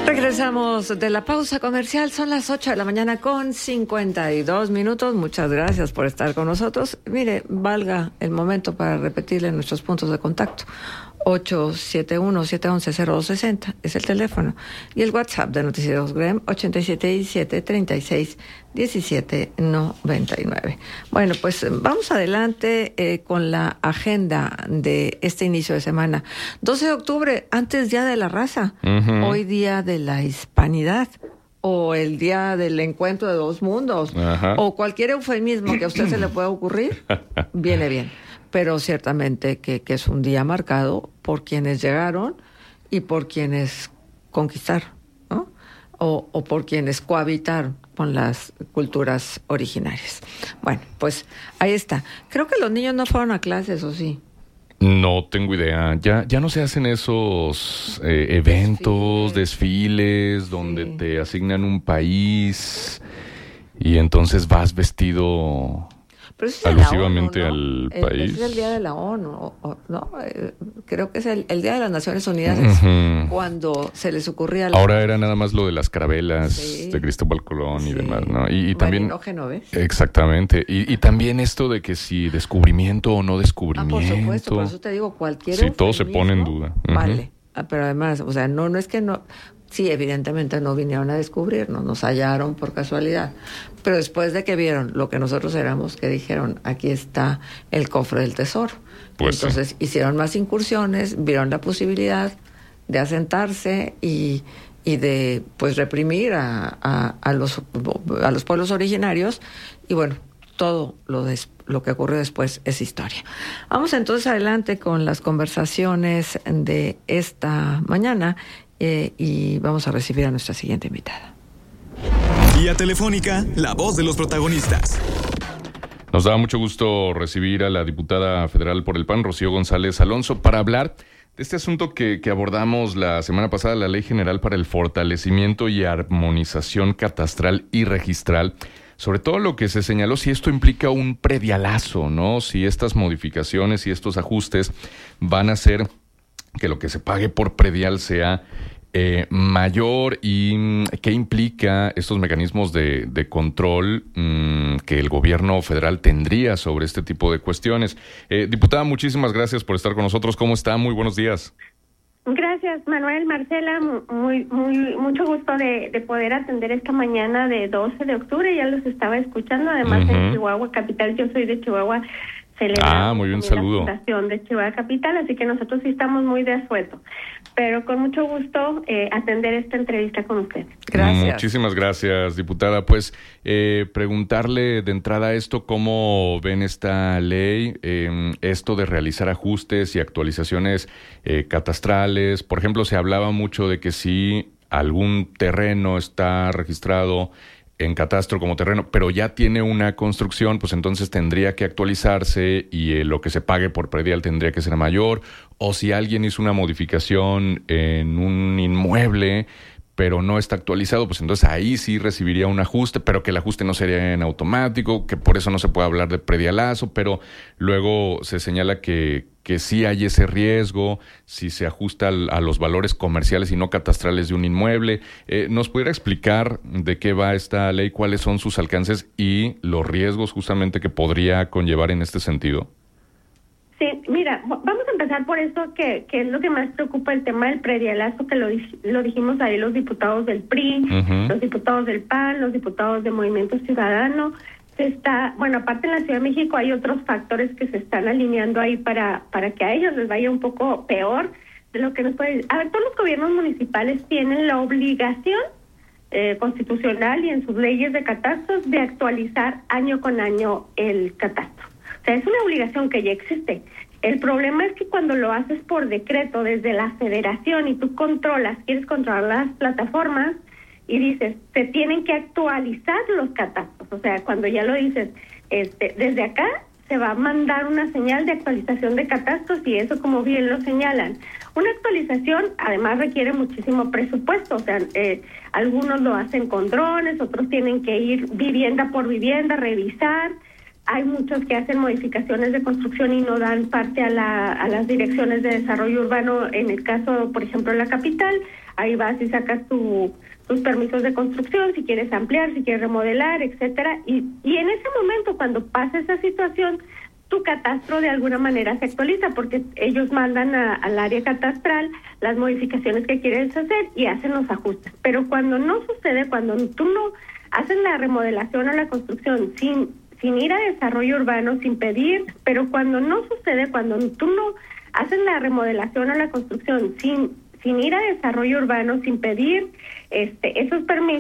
Regresamos de la pausa comercial, son las 8 de la mañana con 52 minutos. Muchas gracias por estar con nosotros. Mire, valga el momento para repetirle nuestros puntos de contacto. 871-711-0260 es el teléfono. Y el WhatsApp de Noticieros GREM, 8717-361799. Bueno, pues vamos adelante con la agenda de este inicio de semana. 12 de octubre, antes Día de la Raza, hoy Día de la Hispanidad, o el Día del Encuentro de Dos Mundos, o cualquier eufemismo que a usted se le pueda ocurrir, viene bien. Pero ciertamente que es un día marcado por quienes llegaron y por quienes conquistaron, ¿no? O por quienes cohabitaron con las culturas originarias. Bueno, pues ahí está. Creo que los niños no fueron a clases, ¿o sí? No tengo idea. Ya no se hacen esos eventos, desfiles, donde te asignan un país y entonces vas vestido alusivamente al país. Es el Día de la ONU, ¿no? Creo que es el Día de las Naciones Unidas, cuando se les ocurría... Ahora era nada más lo de las carabelas de Cristóbal Colón y demás, ¿no? Y también... ¿ves? Exactamente. Y también esto de que si descubrimiento o no descubrimiento... por supuesto, por eso te digo, cualquier... Sí, todo se pone en duda. Vale, pero además, o sea, no es que no... Sí, evidentemente no vinieron a descubrirnos, nos hallaron por casualidad. Pero después de que vieron lo que nosotros éramos, que dijeron, aquí está el cofre del tesoro. Pues entonces hicieron más incursiones, vieron la posibilidad de asentarse y de pues reprimir a los pueblos originarios. Y bueno, todo lo que ocurrió después es historia. Vamos entonces adelante con las conversaciones de esta mañana. Y vamos a recibir a nuestra siguiente invitada. Vía telefónica, la voz de los protagonistas. Nos da mucho gusto recibir a la diputada federal por el PAN, Rocío González Alonso, para hablar de este asunto que abordamos la semana pasada, la Ley General para el Fortalecimiento y Armonización Catastral y Registral. Sobre todo lo que se señaló, si esto implica un predialazo, ¿no? Si estas modificaciones y estos ajustes van a hacer que lo que se pague por predial sea mayor, y qué implica estos mecanismos de control que el gobierno federal tendría sobre este tipo de cuestiones. Diputada, muchísimas gracias por estar con nosotros. ¿Cómo está? Muy buenos días. Gracias, Manuel, Marcela, mucho gusto de poder atender esta mañana de 12 de octubre, ya los estaba escuchando, además en Chihuahua Capital, yo soy de Chihuahua, muy bien, saludo. La fundación de Chihuahua Capital, así que nosotros sí estamos muy de asueto, pero con mucho gusto atender esta entrevista con usted. Gracias. Muchísimas gracias, diputada. Pues preguntarle de entrada esto, ¿cómo ven esta ley? Esto de realizar ajustes y actualizaciones catastrales. Por ejemplo, se hablaba mucho de que si algún terreno está registrado en catastro como terreno, pero ya tiene una construcción, pues entonces tendría que actualizarse y lo que se pague por predial tendría que ser mayor. O si alguien hizo una modificación en un inmueble, pero no está actualizado, pues entonces ahí sí recibiría un ajuste, pero que el ajuste no sería en automático, que por eso no se puede hablar de predialazo, pero luego se señala que sí hay ese riesgo si se ajusta a los valores comerciales y no catastrales de un inmueble. ¿Nos pudiera explicar de qué va esta ley, cuáles son sus alcances y los riesgos justamente que podría conllevar en este sentido? Sí, mira, vamos a empezar por esto que es lo que más preocupa, el tema del predialazo, que lo dijimos ahí los diputados del PRI, los diputados del PAN, los diputados de Movimiento Ciudadano. Aparte en la Ciudad de México hay otros factores que se están alineando ahí para que a ellos les vaya un poco peor de lo que nos puede... A ver, todos los gobiernos municipales tienen la obligación constitucional y en sus leyes de catastros de actualizar año con año el catastro. O sea, es una obligación que ya existe. El problema es que cuando lo haces por decreto desde la federación y tú quieres controlar las plataformas y dices, te tienen que actualizar los catastros. O sea, cuando ya lo dices, desde acá se va a mandar una señal de actualización de catastros y eso, como bien lo señalan. Una actualización además requiere muchísimo presupuesto, o sea, algunos lo hacen con drones, otros tienen que ir vivienda por vivienda, revisar, Hay muchos que hacen modificaciones de construcción y no dan parte a las direcciones de desarrollo urbano. En el caso, por ejemplo, en la capital, ahí vas y sacas tus permisos de construcción, si quieres ampliar, si quieres remodelar, etcétera. Y en ese momento, cuando pasa esa situación, tu catastro de alguna manera se actualiza, porque ellos mandan al área catastral las modificaciones que quieres hacer y hacen los ajustes. Pero cuando no sucede, cuando tú no haces la remodelación o la construcción sin ir a desarrollo urbano, sin pedir, pero cuando no sucede, cuando tú no haces la remodelación o la construcción sin ir a desarrollo urbano, sin pedir esos permisos,